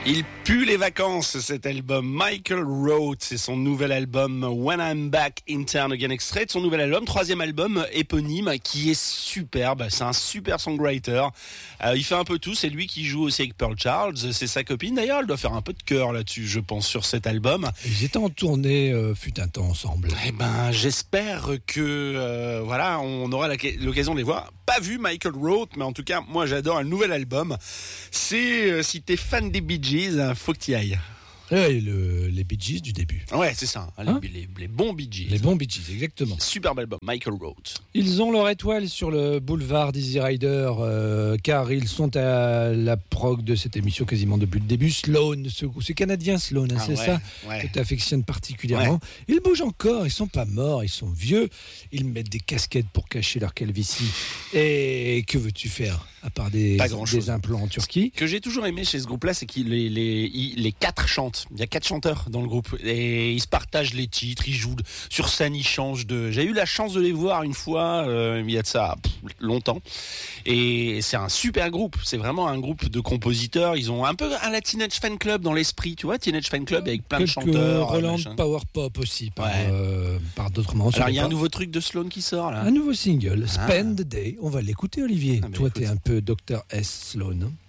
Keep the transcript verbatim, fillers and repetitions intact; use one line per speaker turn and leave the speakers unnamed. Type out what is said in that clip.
Il pue les vacances, cet album. Michael Roth, c'est son nouvel album When I'm Back in Town Again, extrait de son nouvel album, troisième album éponyme, qui est superbe. C'est un super songwriter. Euh, il fait un peu tout. C'est lui qui joue aussi avec Pearl Charles. C'est sa copine d'ailleurs. Elle doit faire un peu de chœur là-dessus, je pense, sur cet album.
Ils étaient en tournée, euh, fut un temps ensemble.
Eh ben, j'espère que euh, voilà, on aura la, l'occasion de les voir. Pas vu Michael Roth, mais en tout cas, moi j'adore un nouvel album. C'est euh, si t'es fan des Bee Gees, faut que t'y ailles.
Ouais, le, les Bee Gees du début.
Ouais, c'est ça, hein,
hein
les, les, les bons Bee Gees.
Les bons Bee Gees, exactement.
Superbe album, Michael Roth.
Ils ont leur étoile sur le boulevard d'Easy Rider, euh, car ils sont à la prog de cette émission quasiment depuis le début. Sloan, ce, c'est canadien Sloan, hein,
Ah
c'est
ouais,
ça
ouais.
que tu affectionnes particulièrement. Ouais. Ils bougent encore, ils sont pas morts, ils sont vieux. Ils mettent des casquettes pour cacher leur calvitie. Et que veux-tu faire à part des, des implants en Turquie?
Ce que j'ai toujours aimé chez ce groupe-là, c'est que les, les, les quatre chantent. Il y a quatre chanteurs dans le groupe et ils se partagent les titres, ils jouent sur scène, ils changent de. J'ai eu la chance de les voir une fois, euh, il y a de ça pff, longtemps. Et c'est un super groupe. C'est vraiment un groupe de compositeurs. Ils ont un peu un la Teenage Fan Club dans l'esprit, tu vois, Teenage Fan Club avec plein
Quelques
de chanteurs.
Roland
machin.
Power Pop aussi, par,
ouais.
euh, par d'autres moments.
Alors il y a un nouveau truc de Sloan qui sort là.
Un nouveau single, Spend the Day. On va l'écouter, Olivier. Ah, Toi, écoute. T'es un peu docteur S. Sloan.